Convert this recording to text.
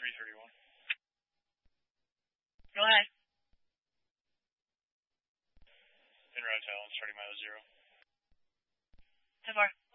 331. Go ahead. En route to Allen, starting mile 0. 10-4.